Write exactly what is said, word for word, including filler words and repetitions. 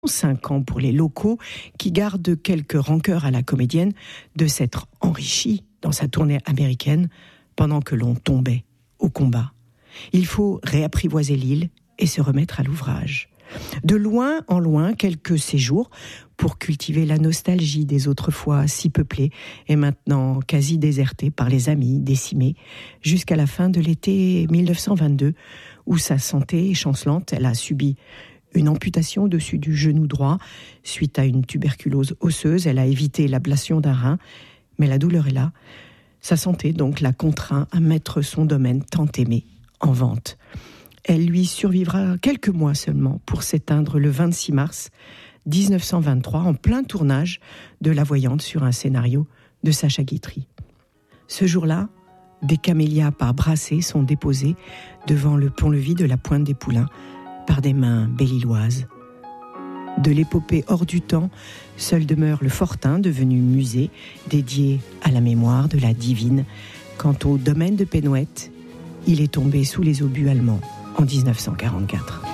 Cinq ans pour les locaux qui gardent quelques rancœurs à la comédienne de s'être enrichie dans sa tournée américaine pendant que l'on tombait au combat. Il faut réapprivoiser l'île et se remettre à l'ouvrage. De loin en loin, quelques séjours pour cultiver la nostalgie des autrefois si peuplées et maintenant quasi désertées par les amis décimés jusqu'à la fin de l'été mille neuf cent vingt-deux où sa santé est chancelante. Elle a subi une amputation au-dessus du genou droit suite à une tuberculose osseuse. Elle a évité l'ablation d'un rein, mais la douleur est là. Sa santé donc l'a contraint à mettre son domaine tant aimé en vente. Elle lui survivra quelques mois seulement pour s'éteindre le vingt-six mars dix-neuf cent vingt-trois en plein tournage de La Voyante sur un scénario de Sacha Guitry. Ce jour-là, des camélias par brassées sont déposés devant le pont-levis de la Pointe des Poulains par des mains belle-îloises. De l'épopée hors du temps, seul demeure le fortin devenu musée dédié à la mémoire de la divine. Quant au domaine de Pénouette, il est tombé sous les obus allemands en dix-neuf cent quarante-quatre.